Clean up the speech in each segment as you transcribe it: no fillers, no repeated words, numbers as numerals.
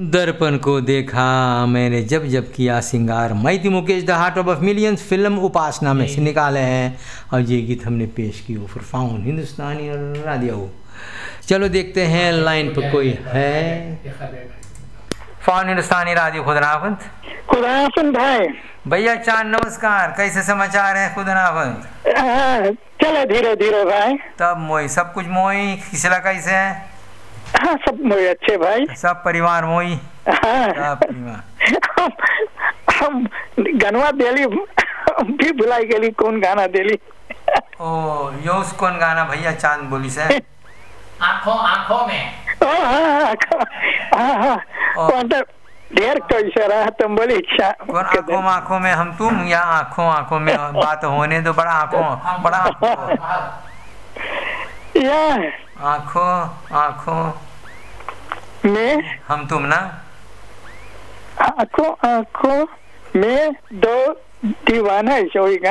दर्पण को देखा मैंने जब जब किया सिंगार, मैं थी Mukesh the heart of millions film उपासना में से निकाले हैं और ये गीत हमने पेश की फिर फाउन हिंदुस्तानी और राधिया। चलो देखते हैं लाइन पर कोई है। फाउन हिंदुस्तानी राधिया। खुदाफंद भाई। भैया चांद नमस्कार, कैसे समाचार है? खुदाफंद। चलो धीरे धीरे भाई। तब मोई सब कुछ मोई खिसला कैसे है? हाँ सब मोई अच्छे भाई। सब परिवार मोई। हाँ सब परिवार। हम गनवा देली भी बुलाई गेली कौन गाना देली। ओ योस कौन गाना भैया चांद बोली से? आँखों आँखों में। ओ हाँ ढेर कैसे रहा तुम बोली इच्छा। आँखों में हम तुम या आँखों में बात होने दो। बड़ा या आँखों में हम तुम ना। आँखों में दो दीवाना ऐसे होगा।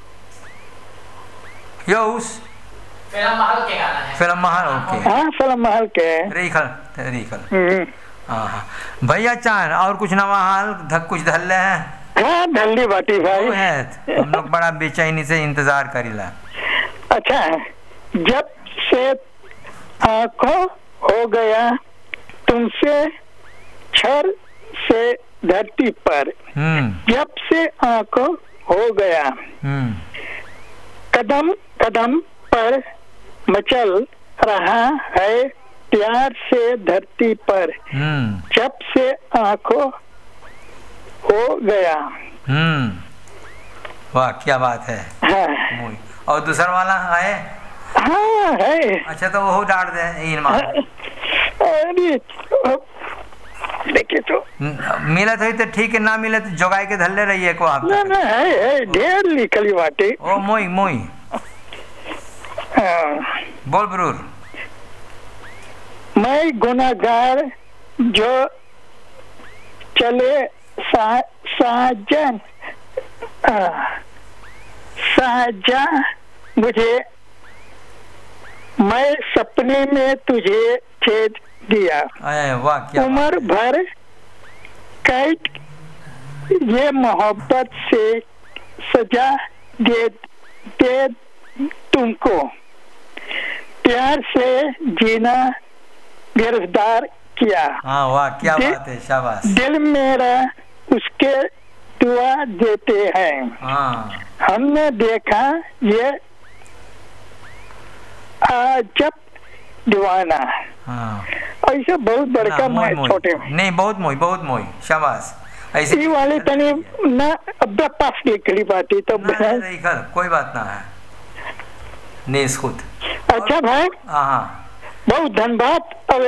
योस फिल्म महल के गाना है। फिल्म महल ओके। हाँ फिल्म महल के रीखल। हाँ भैया चांद और कुछ नवा हाल कुछ धल्ले हैं? हाँ धल्ली बाटी भाई है। हम लोग बड़ा बेचैनी से इंतजार करीला। अच्छा जब से आँखों हो गया तुमसे क्षर से धरती पर, जब से आँखों हो गया कदम कदम पर मचल रहा है प्यार से धरती पर, जब से आँखों हो गया। वाह क्या बात है। हाँ। और दूसरा वाला है? हाँ है। अच्छा तो वो डाल दे देखिए तो मिला तो ठीक है, ना मिले तो जोगाई के धल्ले रहिए को आप। ना है ढेर लिखली बाटे। ओ मोई बोल बरूर। मैं गुनाहगार जो चले साजन साजा मुझे, मैं सपने में तुझे छेद दिया। वाह क्या उम्र भर कैद ये मोहब्बत से सजा दे तुमको, प्यार से जीना गिरफ्तार किया। हाँ वाह क्या बात है, शाबाश। दिल मेरा उसके दुआ देते हैं। हाँ हमने देखा ये जब दीवाना। हाँ ऐसे बहुत बड़का छोटे नहीं बहुत मोई शाबाश। ऐसी वाली तनी ना अब पास निकली बाती तो कोई बात ना है नेस खुद। अच्छा भाई हाँ बहुत धन्यवाद। अब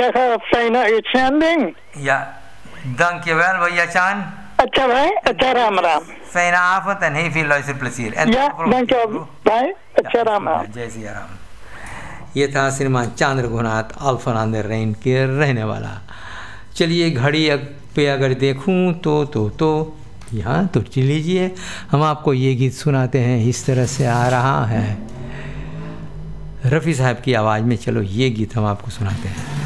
100 या dank je wel भैया चांद। अच्छा भाई अच्छा Ram Ram. Fijne avond en heel veel luisterplezier। Ja dank je भाई अच्छा राम राम। जय सिया राम। ये था श्रीमान चांद रघुनाथ अल्फानंद रेन के रहने वाला। चलिए घड़ी पे अगर देखूं तो यहाँ तो लीजिए हम आपको ये गीत सुनाते हैं। इस तरह से आ रहा है रफ़ी साहब की आवाज़ में। चलो ये गीत हम आपको सुनाते हैं।